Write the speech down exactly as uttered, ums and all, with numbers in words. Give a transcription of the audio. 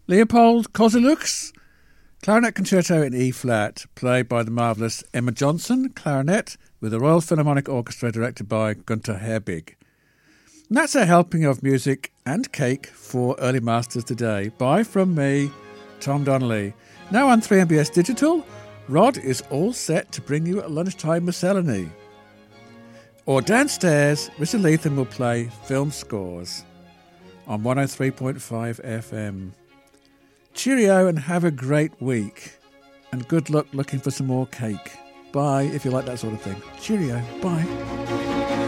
Leopold Kozelux, Clarinet Concerto in E-flat, played by the marvellous Emma Johnson, clarinet, with the Royal Philharmonic Orchestra directed by Gunther Herbig. And that's a helping of music and cake for Early Masters today. Bye from me, Tom Donnelly. Now on three M B S Digital, Rod is all set to bring you a lunchtime miscellany. Or downstairs, Richard Leatham will play film scores on one oh three point five F M. Cheerio and have a great week. And good luck looking for some more cake. Bye, if you like that sort of thing. Cheerio. Bye.